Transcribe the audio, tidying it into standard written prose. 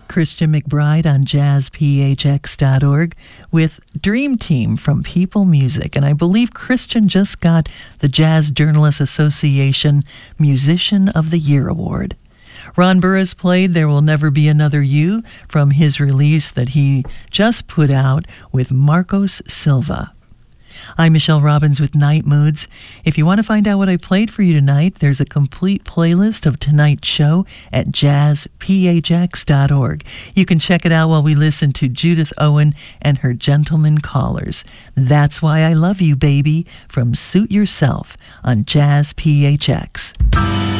Christian McBride on jazzphx.org with Dream Team from People Music. And I believe Christian just got the Jazz Journalists Association Musician of the Year Award. Ron Burris played There Will Never Be Another You from his release that he just put out with Marcos Silva. I'm Michelle Robbins with Night Moods. If you want to find out what I played for you tonight, there's a complete playlist of tonight's show at jazzphx.org. You can check it out while we listen to Judith Owen and her Gentlemen Callers. That's Why I Love You, Baby, from Suit Yourself on Jazz PHX.